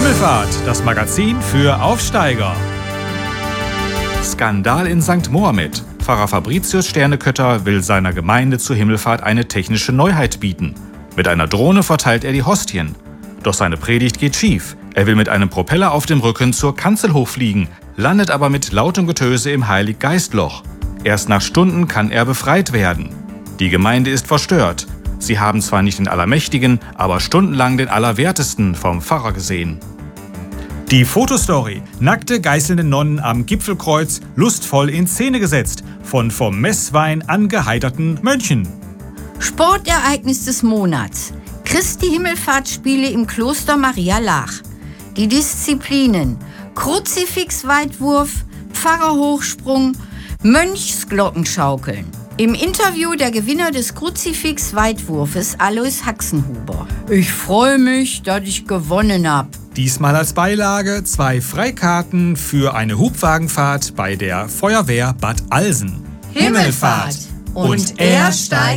Himmelfahrt, das Magazin für Aufsteiger. Skandal in St. Mohammed. Pfarrer Fabricius Sternekötter will seiner Gemeinde zur Himmelfahrt eine technische Neuheit bieten. Mit einer Drohne verteilt er die Hostien. Doch seine Predigt geht schief. Er will mit einem Propeller auf dem Rücken zur Kanzel hochfliegen, landet aber mit lautem Getöse im Heiliggeistloch. Erst nach Stunden kann er befreit werden. Die Gemeinde ist verstört. Sie haben zwar nicht den Allermächtigen, aber stundenlang den Allerwertesten vom Pfarrer gesehen. Die Fotostory. Nackte, geißelnde Nonnen am Gipfelkreuz, lustvoll in Szene gesetzt. Von vom Messwein angeheiterten Mönchen. Sportereignis des Monats. Christi Himmelfahrtsspiele im Kloster Maria Laach. Die Disziplinen: Kruzifixweitwurf, Pfarrerhochsprung, Mönchsglockenschaukeln. Im Interview der Gewinner des Kruzifix-Weitwurfes, Alois Haxenhuber. Ich freue mich, dass ich gewonnen habe. Diesmal als Beilage 2 Freikarten für eine Hubwagenfahrt bei der Feuerwehr Bad Alsen. Himmelfahrt. Und er steigt